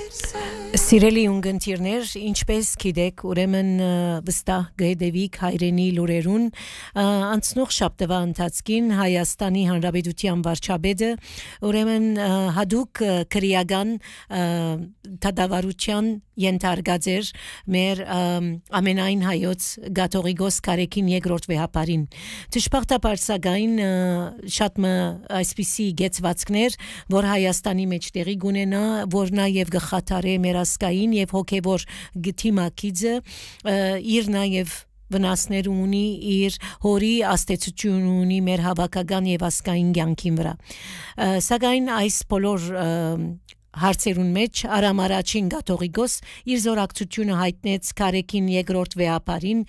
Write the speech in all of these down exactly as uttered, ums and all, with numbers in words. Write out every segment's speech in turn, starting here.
Սիրելի ունգընտիրներ, ինչպես գիտեք, ուրեմն վստահ գեդեվիկ հայրենի լուրերուն անցնող շաբթվա ընթացքին Հայաստանի Հանրապետության վարչապետը ուրեմն հadouk քրեական դատավարության ենթարկած էր մեր ամենայն հայոց գաթողիկոս կարեկին երկրորդ վեհապարին դժբախտաբար սակայն շատ մը այսպիսի գեցվածքներ որ Հայաստանի մեջ տեղի գունենա որ նաև գխաթարե մեր ասկային եւ հոգեվոր գթիմակիցը իր նաև վնասներ ունի իր հորի աստեցություն ունի մեր հավաքական եւ ասկային կյանքին վրա սակայն այս բոլոր հարցերուն մեջ Արամ առաջին գաթողիկոս իր զորակցությունը հայտնեց կարեկին երկրորդ վեհապարին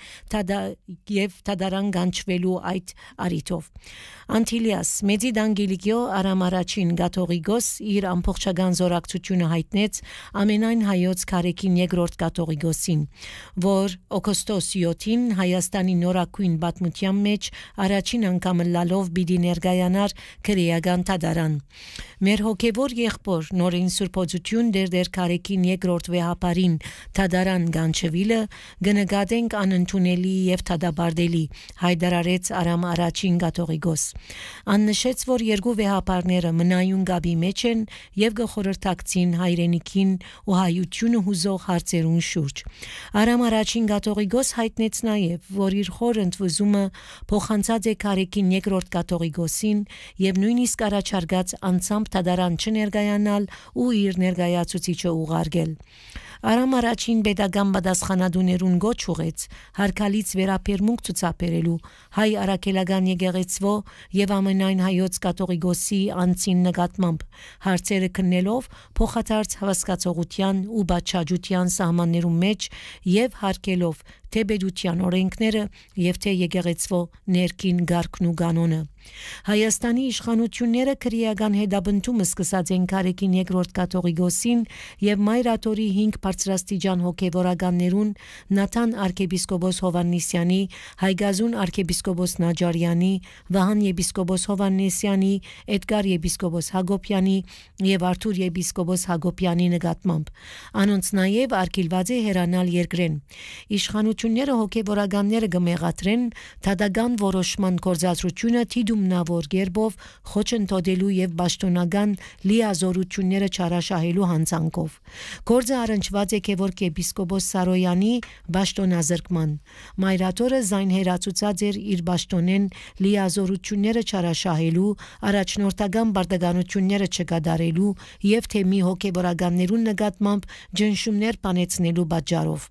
եւ թադարան գանչվելու այդ արիթով Անտիլիաս Մեծի Դանգիլիկյո Արամ առաջին գաթողիկոս իր ամբողջական զորակցությունը հայտնեց ամենայն հայոց կարեկին երկրորդ գաթողիկոսին որ օգոստոս յոթին Հայաստանի նորակույն պատմության մեջ առաջին անգամ լալով պիտի ներկայանար քրեական թադարան մեր հոգեվոր եղբոր նորին Սուրբոծություն դեր կարեկին երկրորդ վեհապարին թադարան գանչվիլը գնկատենք անընդունելի եւ թադաբարդելի հայտարարեց Արամ առաջին գաթողիկոս աննշեց որ երկու վեհապարները մնայուն գաբի մեջ են եւ գխորհրդակցին հայրենիքին ու հայությունը հուզող հարցերուն շուրջ Արամ առաջին գաթողիկոս հայտնեց նաեւ որ իր խոր ընդվզումը փոխանցած է կարեկին երկրորդ գաթողիկոսին եւ նույնիսկ առաջարկած անցամբ թադարան չներկայանալ ու իր ներկայացուցիչը ուղարկել Արամ առաջին pedagogan պատասխանատուներուն գոչ ուղեց հարկալից վերապերմունք ցուցաբերելու հայ արաքելական եկեղեցվո եւ ամենայն հայոց կաթողիկոսի անցին նկատմամբ հարցերը քննելով փոխադարձ հավասկացողության ու բաճաճության սահմաններում մեջ եւ հարկելով թե պետության օրենքները եւ թե եկեղեցվո ներքին գարկն ու կանոնը Հայաստանի իշխանությունները քրեական հետապնդումը սկսած են կարեկին երկրորդ կաթողիկոսին եւ Մայրաթորի հինգ բարձրաստիճան հոգեվորականներուն Նաթան arczepiskopos Հովաննիսյանի, Հայգազուն arczepiskopos Նաջարյանի, Վահան եպիսկոպոս Հովաննիսյանի, Էդգար եպիսկոպոս Հակոբյանի եւ Արթուր եպիսկոպոս Հակոբյանի նկատմամբ անոնց նաեւ արգելված է հեռանալ երկրեն Իշխանությունները հոգեվորականները կմեղադրեն թադական որոշման գործադրությունը թիդումնավոր գերբով խոչընդոտելու եւ պաշտոնական լիազորությունները չարաշահելու հանցանքով գործը առնչված է Գևորգ եպիսկոպոս Սարոյանի պաշտոնազրկման Մայրաթորը զայն հերացուցած էր իր պաշտոնեն լիազորությունները չարաշահելու առաջնորդական բարդականությունները չկատարելու եւ թե մի հոգեվորականներուն նկատմամբ ջնշումներ բանեցնելու պատճառով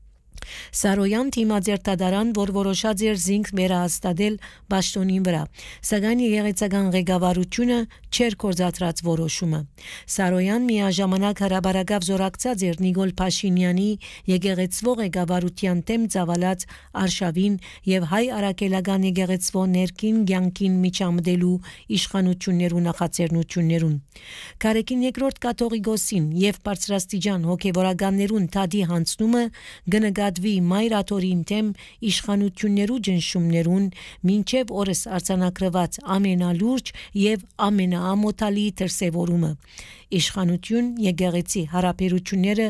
Սարոյան թիմաձերտադարան որ որոշած էր զինք վերահաստատել պաշտոնին վրա սակայն եկեղեցական ղեկավարությունը չեր կորզատրած որոշումը Սարոյան միաժամանակ հրաբարակավ զորակցած էր Նիկոլ Փաշինյանի եկեղեցվո ղեկավարության դեմ ծավալած արշավին եւ հայ արաքելական եկեղեցվո ներքին կյանքին միջամտելու իշխանություններու նախաձեռնություններուն Կարեկին երկրորդ կաթողիկոսին եւ բարձրաստիճան հոգեվորականներուն թադի հանցնումը գնկա Դվի Մայրաթորին թեմ իշխանություններու ջնշումներուն մինչև օրս արձանագրված ամենալուրջ եւ ամենաամոթալի դրսևորումը իշխանություն եկեղեցի հարաբերությունները